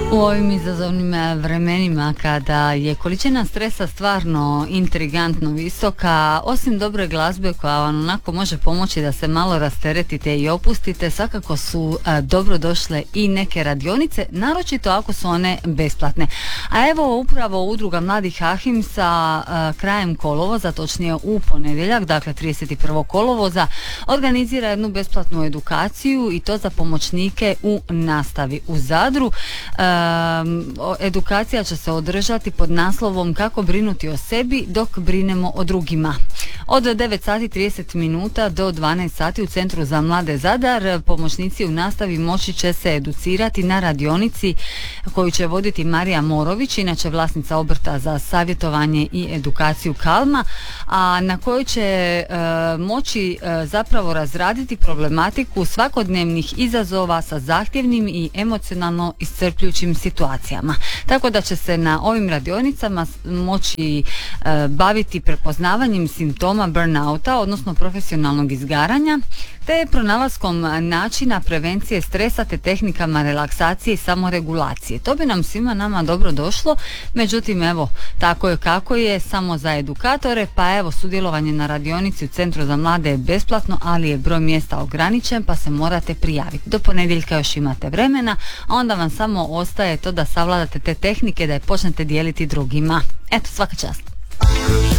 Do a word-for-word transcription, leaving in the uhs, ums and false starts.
U ovim izazovnim vremenima kada je količina stresa stvarno intrigantno visoka, osim dobre glazbe koja vam onako može pomoći da se malo rasteretite i opustite, svakako su a, dobro došle i neke radionice, naročito ako su one besplatne. A evo upravo Udruga Mladih Ahimsa a, krajem kolovoza, točnije u ponedjeljak, dakle trideset prvog kolovoza, organizira jednu besplatnu edukaciju i to za pomoćnike u nastavi u Zadru. A, edukacija će se održati pod naslovom Kako brinuti o sebi dok brinemo o drugima. Od devet sati i trideset minuta do dvanaest sati u Centru za mlade Zadar pomoćnici u nastavi moći će se educirati na radionici koju će voditi Marija Morović, inače vlasnica obrta za savjetovanje i edukaciju Kalma, a na kojoj će e, moći e, zapravo razraditi problematiku svakodnevnih izazova sa zahtjevnim i emocionalno iscrpljujućim situacijama. Tako da će se na ovim radionicama moći e, baviti prepoznavanjem simptoma burnouta, odnosno profesionalnog izgaranja, te pronalaskom načina prevencije stresa te tehnikama relaksacije i samoregulacije. To bi nam svima nama dobro došlo, međutim evo, tako je kako je, samo za edukatore, pa evo, sudjelovanje na radionici u Centru za mlade je besplatno, ali je broj mjesta ograničen, pa se morate prijaviti. Do ponedjeljka još imate vremena, a onda vam samo ostaje to da savladate te tehnike, da je počnete dijeliti drugima. Eto, svaka čast.